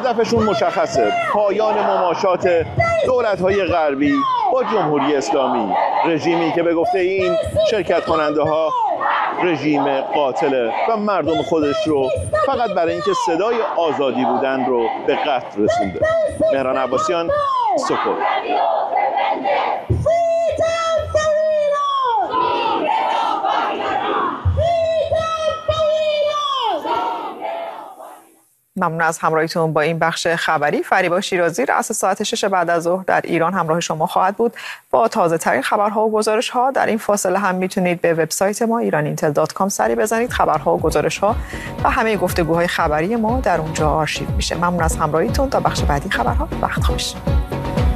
هدفشون مشخصه: پایان مماشات دولت‌های غربی با جمهوری اسلامی، رژیمی که به گفته این شرکت کننده ها رژیم قاتله و مردم خودش رو فقط برای اینکه صدای آزادی بودن رو به قتل رسونده. مهران عباسیان، سکوت. ممنون از همراهیتون با این بخش خبری. فریبا شیرازی رأس ساعت 6 بعد از ظهر در ایران همراه شما خواهد بود با تازه ترین خبرها و گزارش ها. در این فاصله هم میتونید به وبسایت ما ایراnintel.com سری بزنید. خبرها و گزارش ها و همه گفتگوهای خبری ما در اونجا آرشیو میشه. ممنون از همراهیتون. تا بخش بعدی خبرها وقت خوش.